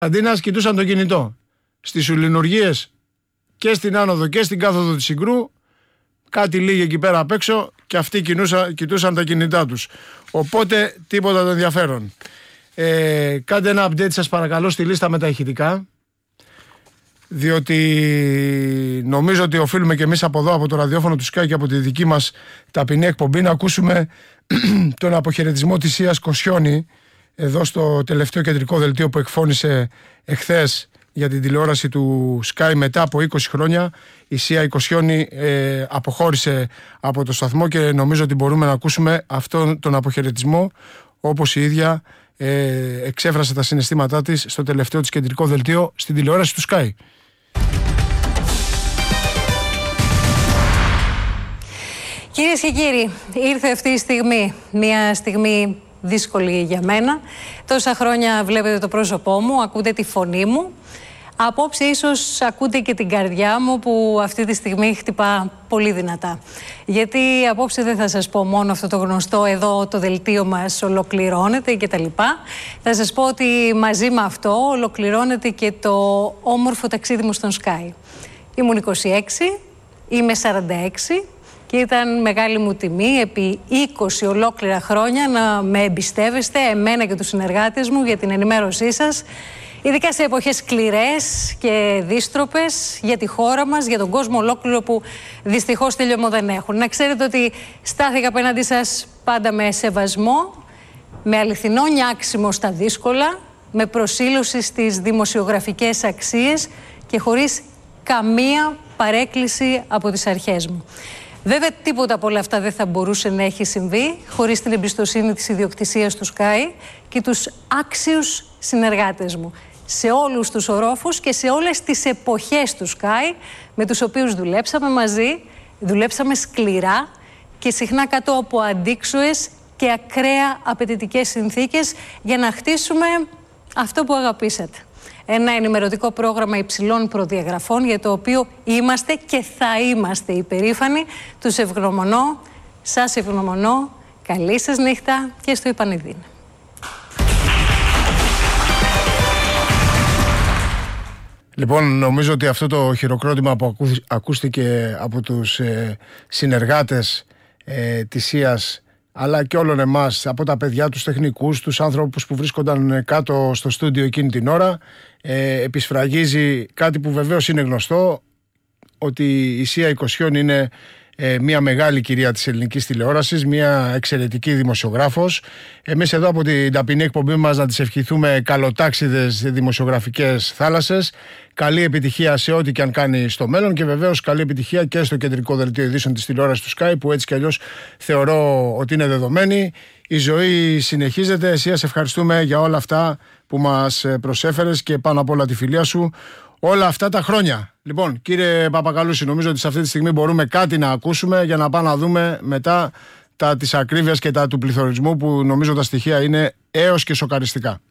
Αντίνας κοιτούσαν το κινητό. Στις ουλινουργίες και στην άνοδο και στην κάθοδο της Συγκρού, κάτι λίγοι εκεί πέρα απ' έξω και αυτοί κοιτούσαν τα κινητά τους. Οπότε τίποτα το ενδιαφέρον. Κάντε ένα update σας παρακαλώ στη λίστα με τα ηχητικά, διότι νομίζω ότι οφείλουμε και εμείς από εδώ, από το ραδιόφωνο του Sky και από τη δική μας ταπεινή εκπομπή, να ακούσουμε τον αποχαιρετισμό της Σίας Κοσιόνη εδώ στο τελευταίο κεντρικό δελτίο που εκφώνησε εχθές για την τηλεόραση του Sky μετά από 20 χρόνια. Η Σία Κοσιόνη αποχώρησε από το σταθμό και νομίζω ότι μπορούμε να ακούσουμε αυτόν τον αποχαιρετισμό όπως η ίδια εξέφρασε τα συναισθήματά της στο τελευταίο της κεντρικό δελτίο στην τηλεόραση του Sky. Κυρίες και κύριοι, ήρθε αυτή η στιγμή, μια στιγμή δύσκολη για μένα. Τόσα χρόνια βλέπετε το πρόσωπό μου, ακούτε τη φωνή μου. Απόψε ίσως ακούτε και την καρδιά μου που αυτή τη στιγμή χτυπά πολύ δυνατά. Γιατί απόψε δεν θα σας πω μόνο αυτό το γνωστό εδώ το δελτίο μας ολοκληρώνεται και τα λοιπά. Θα σας πω ότι μαζί με αυτό ολοκληρώνεται και το όμορφο ταξίδι μου στον Sky. Ήμουν 26, είμαι 46 και ήταν μεγάλη μου τιμή επί 20 ολόκληρα χρόνια να με εμπιστεύεστε εμένα και τους συνεργάτες μου για την ενημέρωσή σας. Ειδικά σε εποχές σκληρές και δύστροπες για τη χώρα μας, για τον κόσμο ολόκληρο που δυστυχώς τελειωμό δεν έχουν. Να ξέρετε ότι στάθηκα απέναντι σας πάντα με σεβασμό, με αληθινό νιάξιμο στα δύσκολα, με προσήλωση στις δημοσιογραφικές αξίες και χωρίς καμία παρέκκληση από τις αρχές μου. Βέβαια, τίποτα από όλα αυτά δεν θα μπορούσε να έχει συμβεί χωρίς την εμπιστοσύνη της ιδιοκτησίας του Sky και τους άξιους συνεργάτες μου. Σε όλους τους ορόφους και σε όλες τις εποχές του Sky με τους οποίους δουλέψαμε μαζί, δουλέψαμε σκληρά και συχνά κάτω από αντίξωες και ακραία απαιτητικές συνθήκες για να χτίσουμε αυτό που αγαπήσατε. Ένα ενημερωτικό πρόγραμμα υψηλών προδιαγραφών για το οποίο είμαστε και θα είμαστε υπερήφανοι. Τους ευγνωμονώ, σας ευγνωμονώ, καλή σας νύχτα και στο επανειδήν. Λοιπόν, νομίζω ότι αυτό το χειροκρότημα που ακούστηκε από τους συνεργάτες της Σίας, αλλά και όλων εμάς, από τα παιδιά, τους τεχνικούς, τους άνθρωπους που βρίσκονταν κάτω στο στούντιο εκείνη την ώρα, επισφραγίζει κάτι που βεβαίως είναι γνωστό, ότι η Σία Κοσιόνη είναι μια μεγάλη κυρία της ελληνικής τηλεόρασης, μια εξαιρετική δημοσιογράφος. Εμείς εδώ από την ταπεινή εκπομπή μας να της ευχηθούμε καλοτάξιδες δημοσιογραφικές θάλασσες, καλή επιτυχία σε ό,τι και αν κάνει στο μέλλον και βεβαίως καλή επιτυχία και στο κεντρικό δελτίο ειδήσεων της τηλεόρασης του Sky, που έτσι κι αλλιώς θεωρώ ότι είναι δεδομένη. Η ζωή συνεχίζεται. Εσύ σε ευχαριστούμε για όλα αυτά που μας προσέφερες και πάνω απ' όλα τη φιλία σου όλα αυτά τα χρόνια. Λοιπόν, κύριε Παπακαλούση, νομίζω ότι σε αυτή τη στιγμή μπορούμε κάτι να ακούσουμε για να πάμε να δούμε μετά τα της ακρίβειας και τα του πληθωρισμού, που νομίζω τα στοιχεία είναι έως και σοκαριστικά.